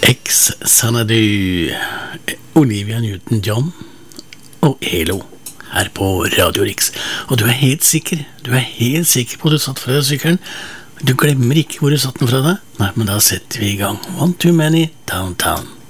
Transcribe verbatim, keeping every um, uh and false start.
X Xanadu, Olivia Newton-John og Elo her på Radio Rix. Og du er helt sikker, du er helt sikker på at du satt fra deg sykkelen. Du glemmer ikke hvor du satt den fra deg. Nei, men da setter vi i gang. One Too Many Downtown.